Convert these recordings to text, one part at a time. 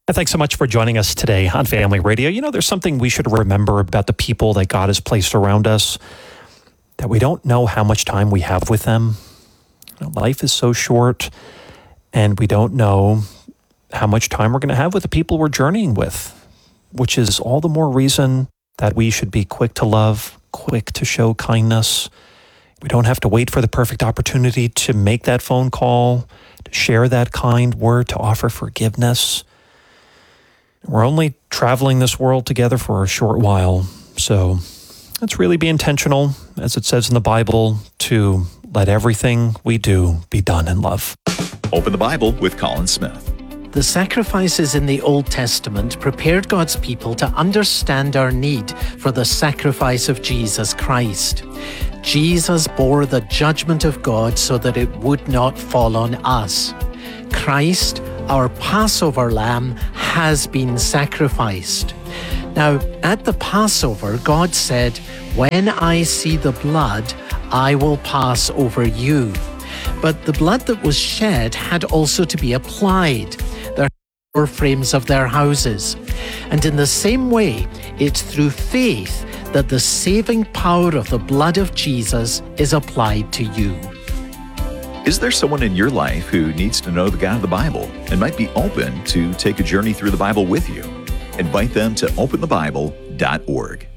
And thanks so much for joining us today on Family Radio. You know, there's something we should remember about the people that God has placed around us, that we don't know how much time we have with them. You know, life is so short, and we don't know how much time we're going to have with the people we're journeying with, which is all the more reason that we should be quick to love, quick to show kindness. We don't have to wait for the perfect opportunity to make that phone call, to share that kind word, to offer forgiveness. We're only traveling this world together for a short while, so let's really be intentional, as it says in the Bible, to let everything we do be done in love. Open the Bible with Colin Smith. The sacrifices in the Old Testament prepared God's people to understand our need for the sacrifice of Jesus Christ. Jesus bore the judgment of God so that it would not fall on us. Christ, our Passover lamb, has been sacrificed. Now, at the Passover, God said, "When I see the blood, I will pass over you." But the blood that was shed had also to be applied, the door frames of their houses. And in the same way, it's through faith that the saving power of the blood of Jesus is applied to you. Is there someone in your life who needs to know the God of the Bible and might be open to take a journey through the Bible with you? Invite them to openthebible.org.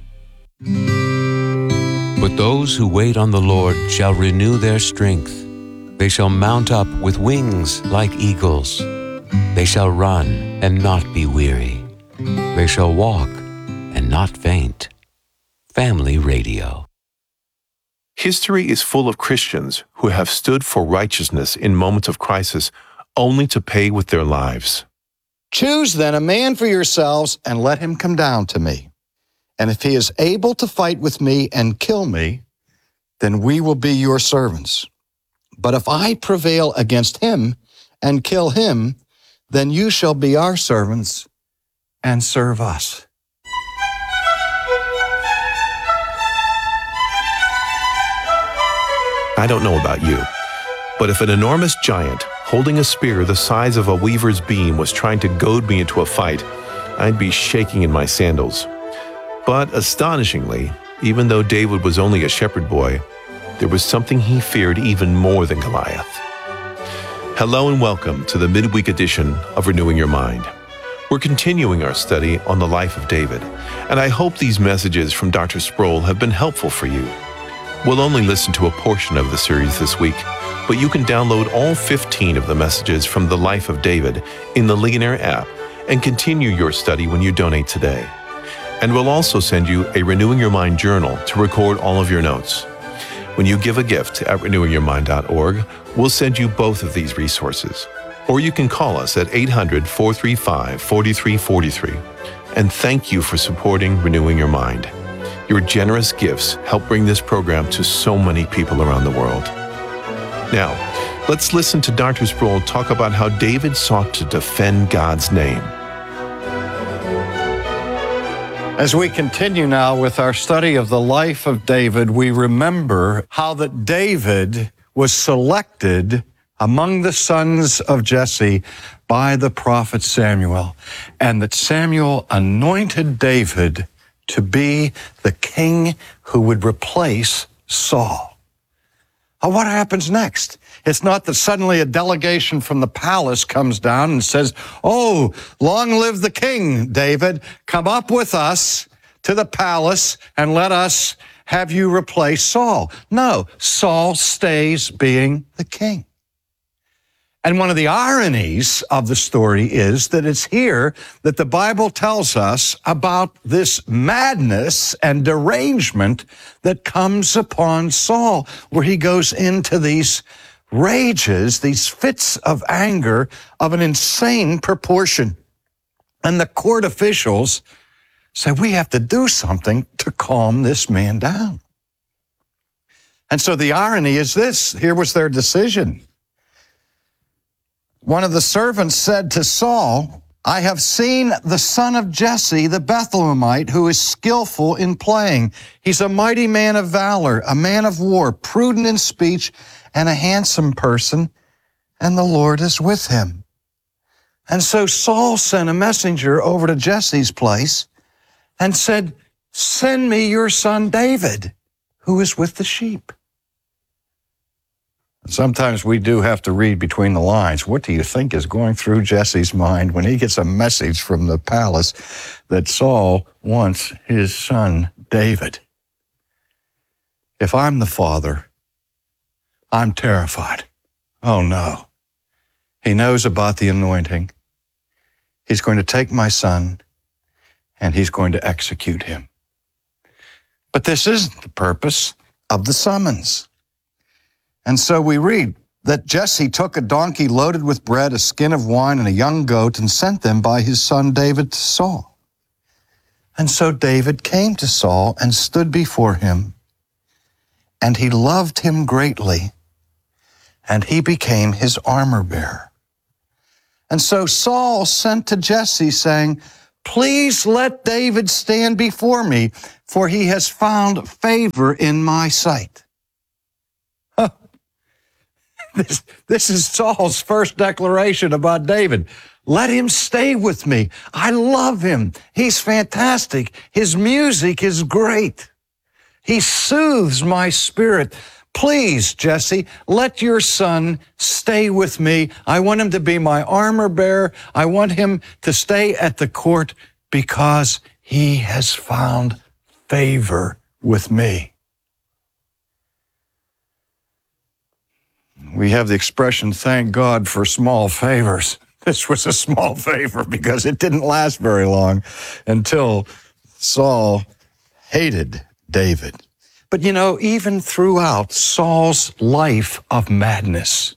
But those who wait on the Lord shall renew their strength. They shall mount up with wings like eagles. They shall run and not be weary. They shall walk and not faint. Family Radio. History is full of Christians who have stood for righteousness in moments of crisis only to pay with their lives. Choose then a man for yourselves and let him come down to me. And if he is able to fight with me and kill me, then we will be your servants. But if I prevail against him and kill him, then you shall be our servants and serve us. I don't know about you, but if an enormous giant holding a spear the size of a weaver's beam was trying to goad me into a fight, I'd be shaking in my sandals. But astonishingly, even though David was only a shepherd boy, there was something he feared even more than Goliath. Hello and welcome to the midweek edition of Renewing Your Mind. We're continuing our study on the life of David, and I hope these messages from Dr. Sproul have been helpful for you. We'll only listen to a portion of the series this week, but you can download all 15 of the messages from the life of David in the Ligonier app and continue your study when you donate today. And we'll also send you a Renewing Your Mind journal to record all of your notes. When you give a gift at renewingyourmind.org, we'll send you both of these resources. Or you can call us at 800-435-4343. And thank you for supporting Renewing Your Mind. Your generous gifts help bring this program to so many people around the world. Now, let's listen to Dr. Sproul talk about how David sought to defend God's name. As we continue now with our study of the life of David, we remember how that David was selected among the sons of Jesse by the prophet Samuel, and that Samuel anointed David to be the king who would replace Saul. Now, what happens next? It's not that suddenly a delegation from the palace comes down and says, "Oh, long live the king, David. Come up with us to the palace and let us have you replace Saul." No, Saul stays being the king. And one of the ironies of the story is that it's here that the Bible tells us about this madness and derangement that comes upon Saul, where he goes into these rages, these fits of anger of an insane proportion. And the court officials say, "We have to do something to calm this man down." And so the irony is this: here was their decision. One of the servants said to Saul, "I have seen the son of Jesse, the Bethlehemite, who is skillful in playing. He's a mighty man of valor, a man of war, prudent in speech, and a handsome person, and the Lord is with him." And so Saul sent a messenger over to Jesse's place and said, "Send me your son David, who is with the sheep." Sometimes we do have to read between the lines. What do you think is going through Jesse's mind when he gets a message from the palace that Saul wants his son David? If I'm the father, I'm terrified. Oh no. He knows about the anointing. He's going to take my son and he's going to execute him. But this isn't the purpose of the summons. And so we read that Jesse took a donkey loaded with bread, a skin of wine, and a young goat, and sent them by his son David to Saul. And so David came to Saul and stood before him, and he loved him greatly, and he became his armor bearer. And so Saul sent to Jesse, saying, "Please let David stand before me, for he has found favor in my sight." This is Saul's first declaration about David. Let him stay with me. I love him. He's fantastic. His music is great. He soothes my spirit. Please, Jesse, let your son stay with me. I want him to be my armor bearer. I want him to stay at the court because he has found favor with me. We have the expression, thank God for small favors. This was a small favor because it didn't last very long until Saul hated David. But you know, even throughout Saul's life of madness,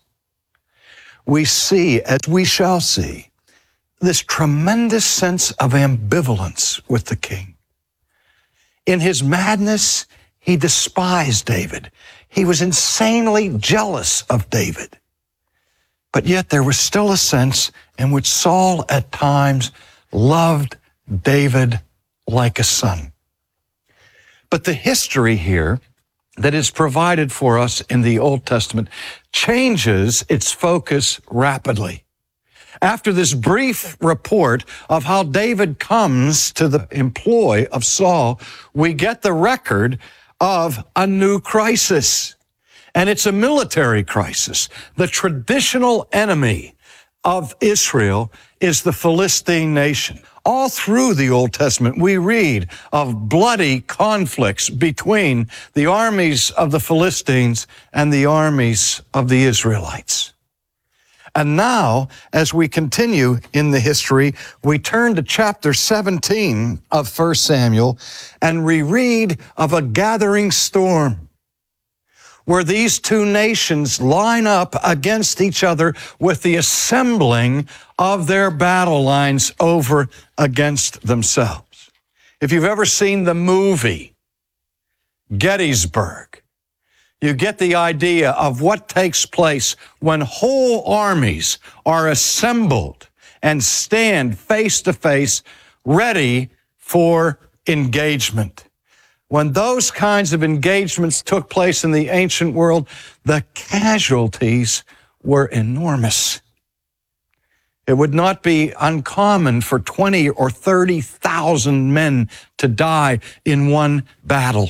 we see, as we shall see, this tremendous sense of ambivalence with the king. In his madness, he despised David. He was insanely jealous of David. But yet there was still a sense in which Saul at times loved David like a son. But the history here that is provided for us in the Old Testament changes its focus rapidly. After this brief report of how David comes to the employ of Saul, we get the record of a new crisis. And it's a military crisis. The traditional enemy of Israel is the Philistine nation. All through the Old Testament, we read of bloody conflicts between the armies of the Philistines and the armies of the Israelites. And now, as we continue in the history, we turn to chapter 17 of 1 Samuel, and we read of a gathering storm where these two nations line up against each other with the assembling of their battle lines over against themselves. If you've ever seen the movie Gettysburg, you get the idea of what takes place when whole armies are assembled and stand face to face, ready for engagement. When those kinds of engagements took place in the ancient world, the casualties were enormous. It would not be uncommon for 20 or 30,000 men to die in one battle.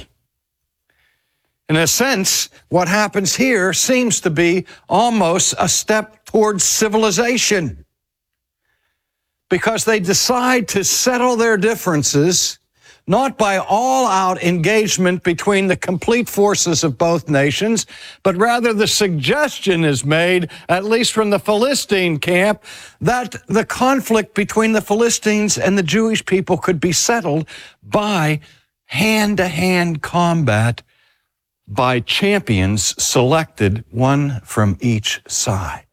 In a sense, what happens here seems to be almost a step towards civilization, because they decide to settle their differences not by all-out engagement between the complete forces of both nations, but rather the suggestion is made, at least from the Philistine camp, that the conflict between the Philistines and the Jewish people could be settled by hand-to-hand combat by champions selected, one from each side.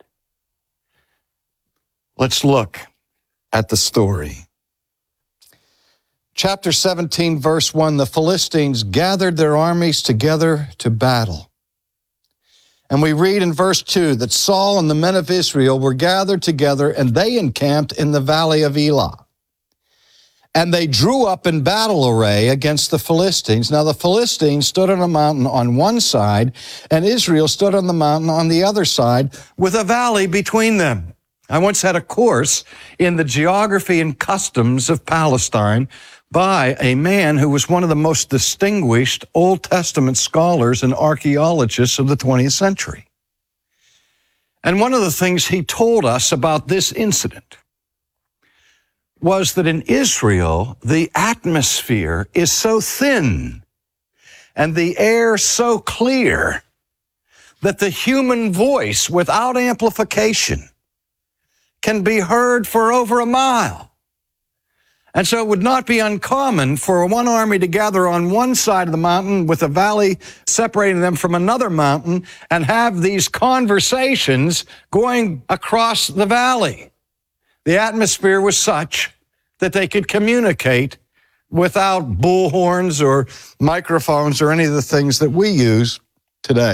Let's look at the story. Chapter 17, verse 1, the Philistines gathered their armies together to battle. And we read in verse 2 that Saul and the men of Israel were gathered together, and they encamped in the valley of Elah. And they drew up in battle array against the Philistines. Now the Philistines stood on a mountain on one side, and Israel stood on the mountain on the other side, with a valley between them. I once had a course in the geography and customs of Palestine by a man who was one of the most distinguished Old Testament scholars and archaeologists of the 20th century. And one of the things he told us about this incident was that in Israel, the atmosphere is so thin and the air so clear that the human voice without amplification can be heard for over a mile. And so it would not be uncommon for one army to gather on one side of the mountain with a valley separating them from another mountain and have these conversations going across the valley. The atmosphere was such that they could communicate without bullhorns or microphones or any of the things that we use today.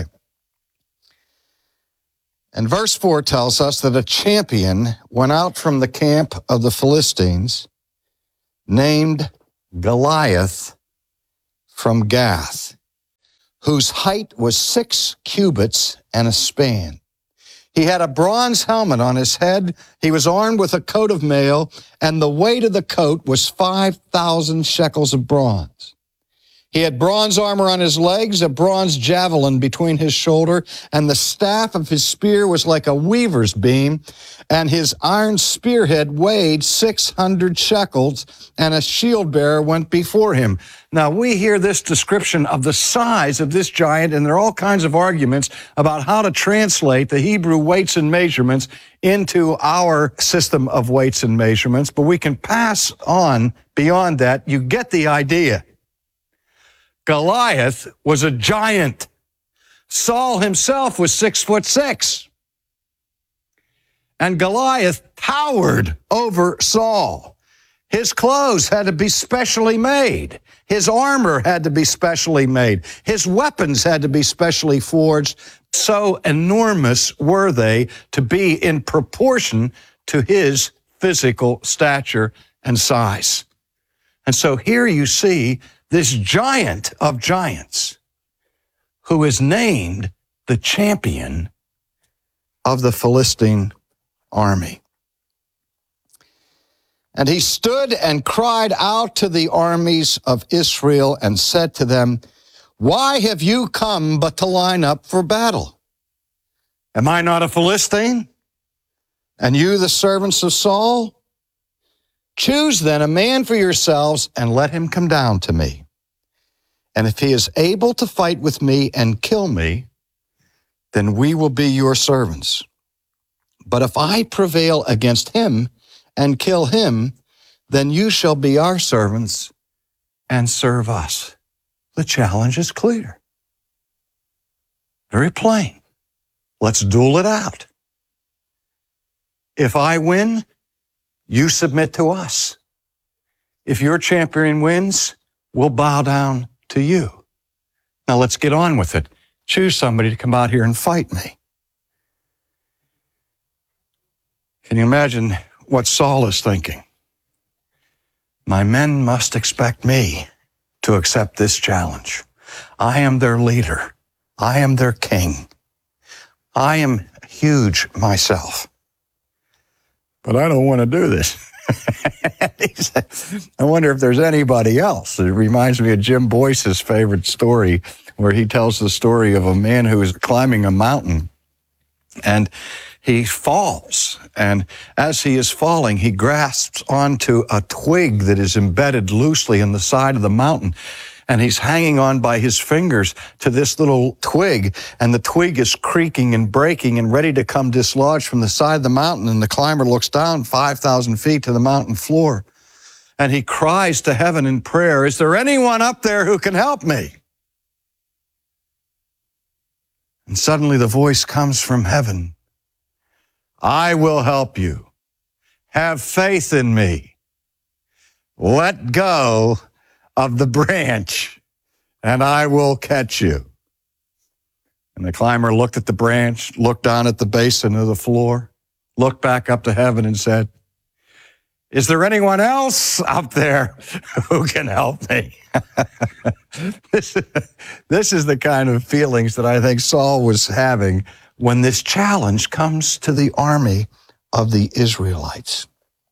And verse 4 tells us that a champion went out from the camp of the Philistines named Goliath from Gath, whose height was 6 cubits and a span. He had a bronze helmet on his head. He was armed with a coat of mail, and the weight of the coat was 5,000 shekels of bronze. He had bronze armor on his legs, a bronze javelin between his shoulder, and the staff of his spear was like a weaver's beam, and his iron spearhead weighed 600 shekels, and a shield bearer went before him. Now, we hear this description of the size of this giant, and there are all kinds of arguments about how to translate the Hebrew weights and measurements into our system of weights and measurements, but we can pass on beyond that. You get the idea. Goliath was a giant. Saul himself was 6'6". And Goliath towered over Saul. His clothes had to be specially made. His armor had to be specially made. His weapons had to be specially forged. So enormous were they to be in proportion to his physical stature and size. And so here you see this giant of giants who is named the champion of the Philistine army. And he stood and cried out to the armies of Israel and said to them, "Why have you come but to line up for battle? Am I not a Philistine? And you the servants of Saul? Choose then a man for yourselves and let him come down to me. And if he is able to fight with me and kill me, then we will be your servants. But if I prevail against him and kill him, then you shall be our servants and serve us." The challenge is clear. Very plain. Let's duel it out. If I win, you submit to us. If your champion wins, we'll bow down to you. Now let's get on with it. Choose somebody to come out here and fight me. Can you imagine what Saul is thinking? My men must expect me to accept this challenge. I am their leader. I am their king. I am huge myself. But I don't want to do this. I wonder if there's anybody else. It reminds me of Jim Boyce's favorite story, where he tells the story of a man who is climbing a mountain and he falls. And as he is falling, he grasps onto a twig that is embedded loosely in the side of the mountain. And he's hanging on by his fingers to this little twig, and the twig is creaking and breaking and ready to come dislodged from the side of the mountain, and the climber looks down 5,000 feet to the mountain floor, and he cries to heaven in prayer, "Is there anyone up there who can help me?" And suddenly the voice comes from heaven, "I will help you. Have faith in me. Let go of the branch, and I will catch you." And the climber looked at the branch, looked down at the basin of the floor, looked back up to heaven and said, "Is there anyone else up there who can help me?" This is the kind of feelings that I think Saul was having when this challenge comes to the army of the Israelites.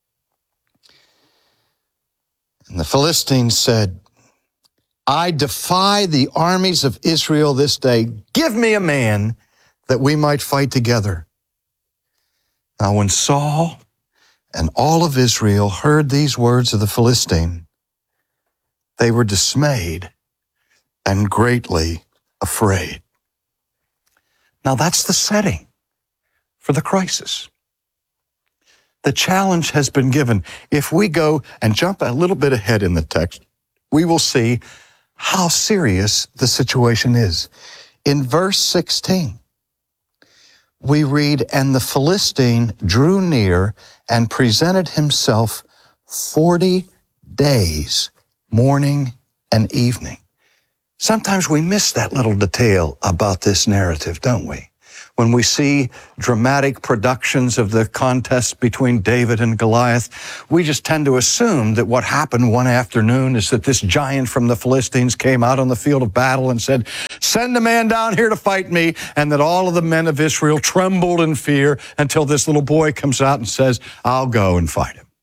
And the Philistines said, I defy the armies of Israel this day. Give me a man that we might fight together. Now when Saul and all of Israel heard these words of the Philistine, they were dismayed and greatly afraid. Now that's the setting for the crisis. The challenge has been given. If we go and jump a little bit ahead in the text, we will see how serious the situation is. In verse 16, we read, and the Philistine drew near and presented himself 40 days, morning and evening. Sometimes we miss that little detail about this narrative, don't we? When we see dramatic productions of the contest between David and Goliath, we just tend to assume that what happened one afternoon is that this giant from the Philistines came out on the field of battle and said, send a man down here to fight me, and that all of the men of Israel trembled in fear until this little boy comes out and says, I'll go and fight him.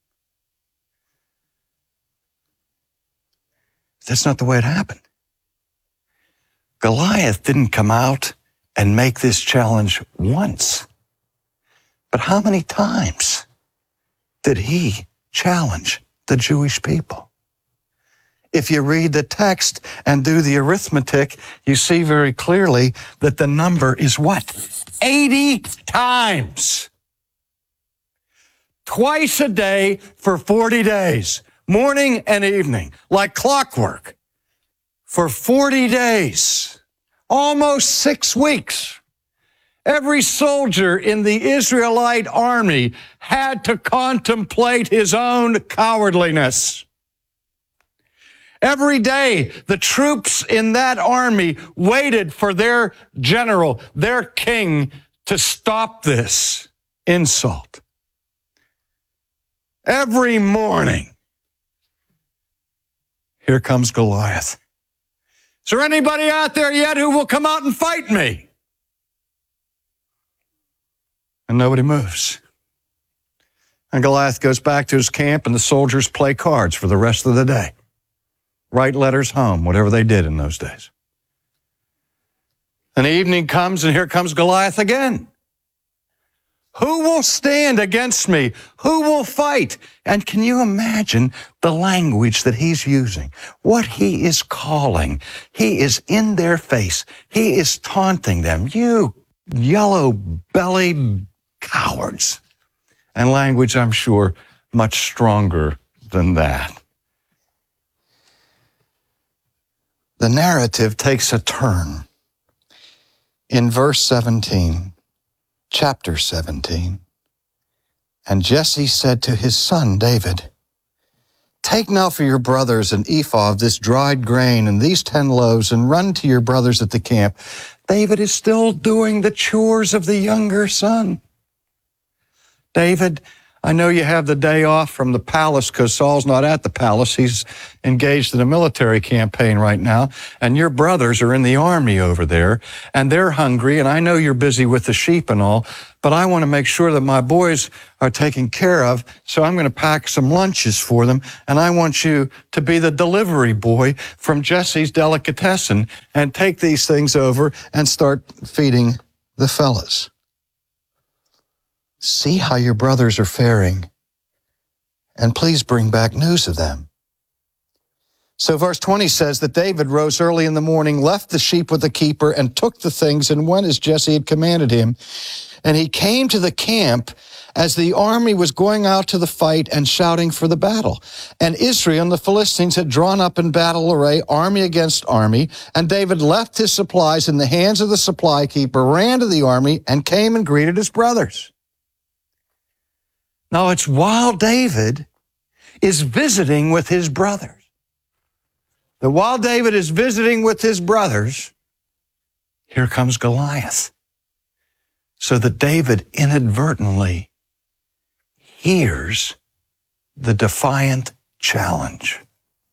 That's not the way it happened. Goliath didn't come out and make this challenge once. But how many times did he challenge the Jewish people? If you read the text and do the arithmetic, you see very clearly that the number is what? 80 times. Twice a day for 40 days, morning and evening, like clockwork, for 40 days. Almost 6 weeks. Every soldier in the Israelite army had to contemplate his own cowardliness. Every day, the troops in that army waited for their general, their king, to stop this insult. Every morning, here comes Goliath. Is there anybody out there yet who will come out and fight me? And nobody moves. And Goliath goes back to his camp, and the soldiers play cards for the rest of the day. Write letters home, whatever they did in those days. And the evening comes, and here comes Goliath again. Who will stand against me? Who will fight? And can you imagine the language that he's using? What he is calling. He is in their face. He is taunting them. You yellow-bellied cowards. And language, I'm sure, much stronger than that. The narrative takes a turn. In verse 17, chapter 17, and Jesse said to his son David, take now for your brothers an ephah of this dried grain and these 10 loaves, and run to your brothers at the camp. David is still doing the chores of the younger son. David, I know you have the day off from the palace because Saul's not at the palace. He's engaged in a military campaign right now. And your brothers are in the army over there, and they're hungry. And I know you're busy with the sheep and all, but I want to make sure that my boys are taken care of. So I'm going to pack some lunches for them. And I want you to be the delivery boy from Jesse's delicatessen and take these things over and start feeding the fellas. See how your brothers are faring, and please bring back news of them. So verse 20 says that David rose early in the morning, left the sheep with the keeper, and took the things and went as Jesse had commanded him. And he came to the camp as the army was going out to the fight and shouting for the battle. And Israel and the Philistines had drawn up in battle array, army against army. And David left his supplies in the hands of the supply keeper, ran to the army, and came and greeted his brothers. Now, it's while David is visiting with his brothers. That while David is visiting with his brothers, here comes Goliath. So that David inadvertently hears the defiant challenge.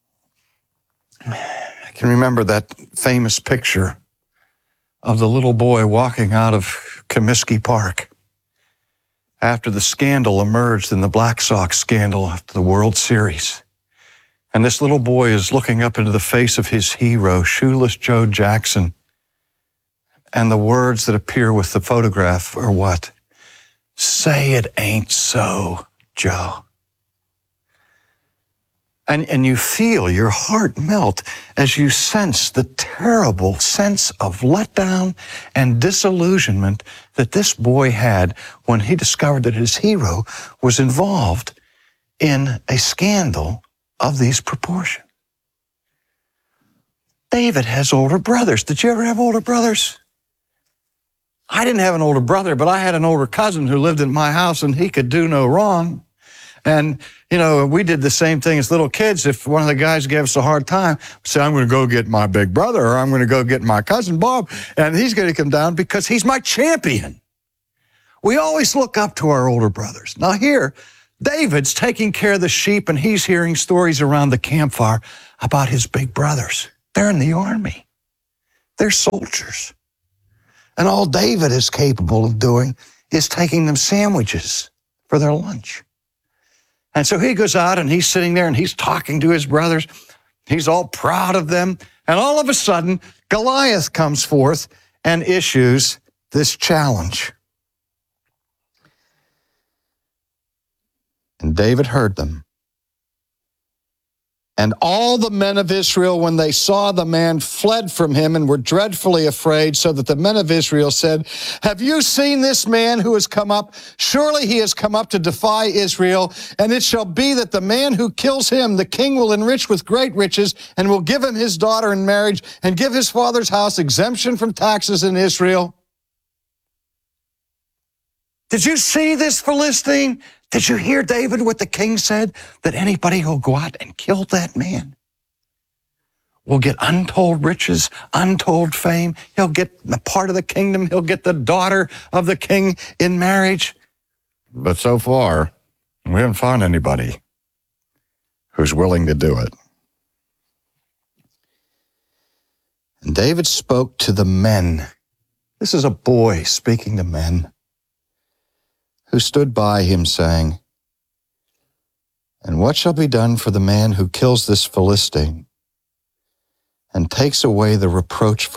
I can remember that famous picture of the little boy walking out of Comiskey Park. after the scandal emerged in the Black Sox scandal after the World Series. And this little boy is looking up into the face of his hero, Shoeless Joe Jackson. And the words that appear with the photograph are what? Say it ain't so, Joe. And you feel your heart melt as you sense the terrible sense of letdown and disillusionment that this boy had when he discovered that his hero was involved in a scandal of these proportions. David has older brothers. Did you ever have older brothers? I didn't have an older brother, but I had an older cousin who lived in my house, and he could do no wrong. And, you know, we did the same thing as little kids. If one of the guys gave us a hard time, we'd say, I'm going to go get my big brother, or I'm going to go get my cousin Bob, and he's going to come down because he's my champion. We always look up to our older brothers. Now here, David's taking care of the sheep, and he's hearing stories around the campfire about his big brothers. They're in the army. They're soldiers. And all David is capable of doing is taking them sandwiches for their lunch. And so he goes out and he's sitting there and he's talking to his brothers. He's all proud of them. And all of a sudden, Goliath comes forth and issues this challenge. And David heard them. And all the men of Israel, when they saw the man, fled from him and were dreadfully afraid, so that the men of Israel said, have you seen this man who has come up? Surely he has come up to defy Israel. And it shall be that the man who kills him, the king will enrich with great riches, and will give him his daughter in marriage, and give his father's house exemption from taxes in Israel. Did you see this, Philistine? Did you hear, David, what the king said? That anybody who'll go out and kill that man will get untold riches, untold fame. He'll get a part of the kingdom. He'll get the daughter of the king in marriage. But so far, we haven't found anybody who's willing to do it. And David spoke to the men. This is a boy speaking to men who stood by him, saying, and what shall be done for the man who kills this Philistine and takes away the reproach